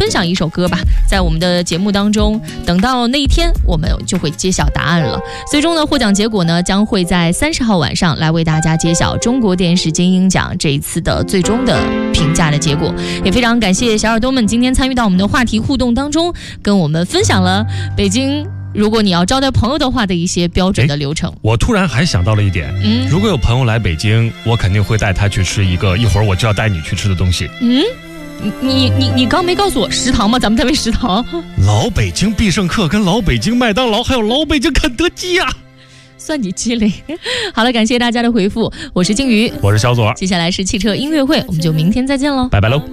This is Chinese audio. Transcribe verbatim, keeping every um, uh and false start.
分享一首歌吧，在我们的节目当中，等到那一天我们就会揭晓答案了。最终呢，获奖结果呢将会在三十号晚上来为大家揭晓中国电视金鹰奖这一次的最终的评价的结果。也非常感谢小耳朵们今天参与到我们的话题互动当中，跟我们分享了北京如果你要招待朋友的话的一些标准的流程。 我突然还想到了一点，嗯，如果有朋友来北京，我肯定会带他去吃一个一会儿我就要带你去吃的东西。 嗯，你你你刚没告诉我食堂吗？咱们单位食堂。 老北京必胜客跟老北京麦当劳还有老北京肯德基啊， 算你机灵。好了，感谢大家的回复，我是金鱼， 我是小左， 接下来是汽车音乐会，我们就明天再见喽， 拜拜喽。